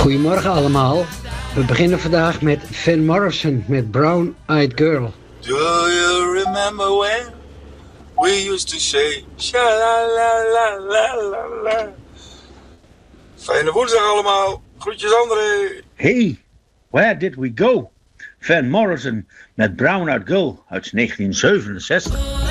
Goedemorgen allemaal. We beginnen vandaag met Van Morrison met Brown Eyed Girl. Do you remember when we used to say sha-la-la-la-la-la-la? Fijne woensdag allemaal. Groetjes André. Hey, where did we go? Van Morrison met Brown Eyed Girl uit 1967.